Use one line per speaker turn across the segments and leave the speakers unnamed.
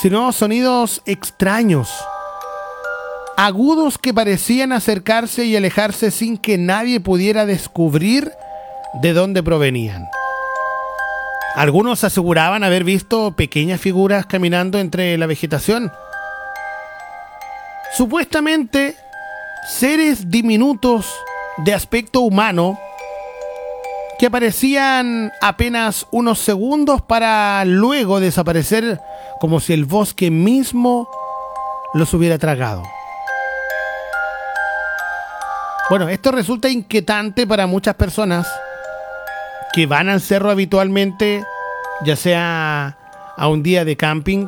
sino sonidos extraños, agudos que parecían acercarse y alejarse sin que nadie pudiera descubrir de dónde provenían. Algunos aseguraban haber visto pequeñas figuras caminando entre la vegetación. Supuestamente, seres diminutos de aspecto humano que aparecían apenas unos segundos para luego desaparecer como si el bosque mismo los hubiera tragado. Bueno, esto resulta inquietante para muchas personas que van al cerro habitualmente, ya sea a un día de camping,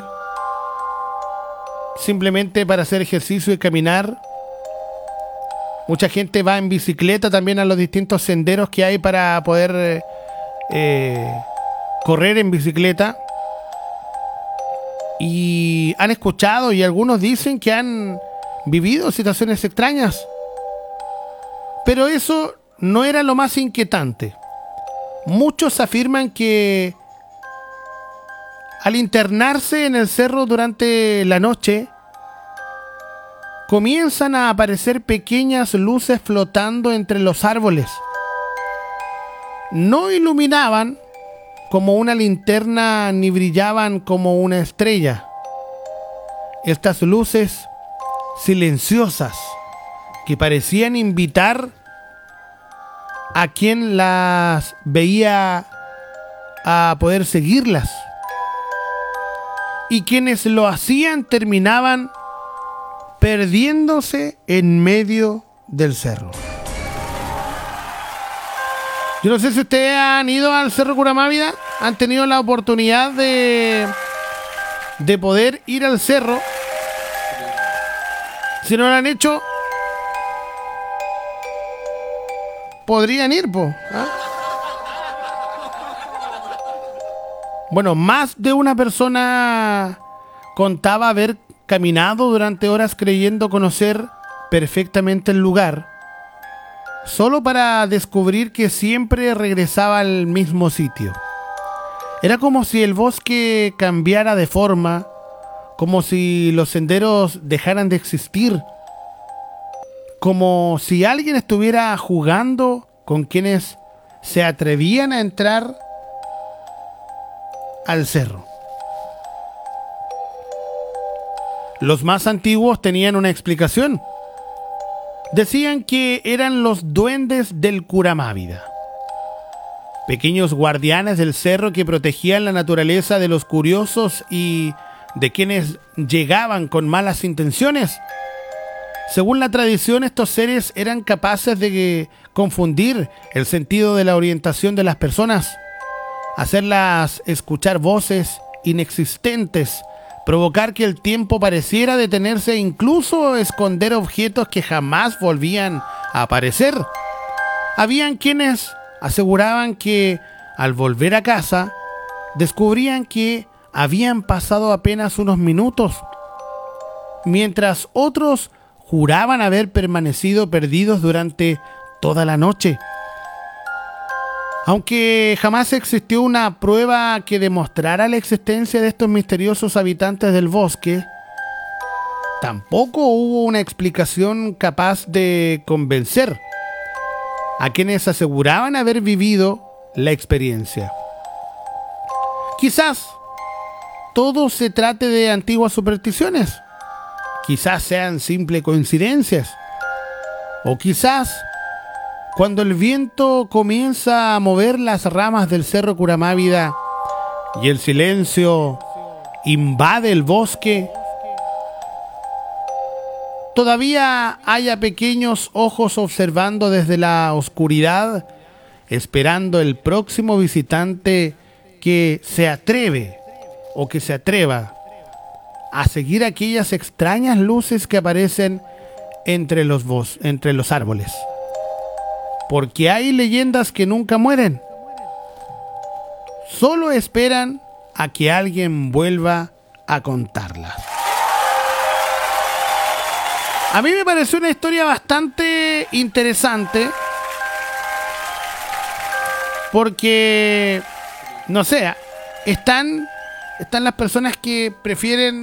simplemente para hacer ejercicio y caminar. Mucha gente va en bicicleta también a los distintos senderos que hay para poder correr en bicicleta. Y han escuchado y algunos dicen que han vivido situaciones extrañas. Pero eso no era lo más inquietante. Muchos afirman que al internarse en el cerro durante la noche, comienzan a aparecer pequeñas luces flotando entre los árboles. No iluminaban como una linterna ni brillaban como una estrella. Estas luces silenciosas que parecían invitar a quien las veía a poder seguirlas. Y quienes lo hacían terminaban perdiéndose en medio del cerro. Yo no sé si ustedes han ido al Cerro Curamávida, han tenido la oportunidad de poder ir al cerro. Si no lo han hecho, podrían ir, po. ¿Ah? Bueno, más de una persona contaba haber caminado durante horas creyendo conocer perfectamente el lugar, solo para descubrir que siempre regresaba al mismo sitio. Era como si el bosque cambiara de forma, como si los senderos dejaran de existir, como si alguien estuviera jugando con quienes se atrevían a entrar al cerro. Los más antiguos tenían una explicación. Decían que eran los duendes del Curamávida, pequeños guardianes del cerro que protegían la naturaleza de los curiosos y de quienes llegaban con malas intenciones. Según la tradición, estos seres eran capaces de confundir el sentido de la orientación de las personas, hacerlas escuchar voces inexistentes, provocar que el tiempo pareciera detenerse e incluso esconder objetos que jamás volvían a aparecer. Habían quienes aseguraban que al volver a casa descubrían que habían pasado apenas unos minutos, mientras otros juraban haber permanecido perdidos durante toda la noche. Aunque jamás existió una prueba que demostrara la existencia de estos misteriosos habitantes del bosque, tampoco hubo una explicación capaz de convencer a quienes aseguraban haber vivido la experiencia. Quizás todo se trate de antiguas supersticiones, quizás sean simples coincidencias, o quizás cuando el viento comienza a mover las ramas del Cerro Curamávida y el silencio invade el bosque, todavía haya pequeños ojos observando desde la oscuridad, esperando el próximo visitante que se atreve o que se atreva a seguir aquellas extrañas luces que aparecen entre los árboles. Porque hay leyendas que nunca mueren. Solo esperan a que alguien vuelva a contarlas. A mí me pareció una historia bastante interesante. Porque, no sé, están las personas que prefieren